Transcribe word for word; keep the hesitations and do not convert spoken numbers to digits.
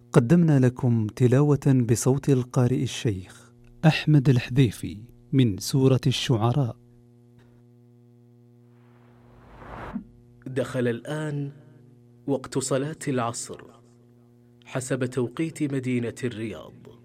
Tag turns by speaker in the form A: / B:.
A: قدمنا لكم تلاوة بصوت القارئ الشيخ أحمد الحذيفي من سورة الشعراء.
B: دخل الآن وقت صلاة العصر حسب توقيت مدينة الرياض.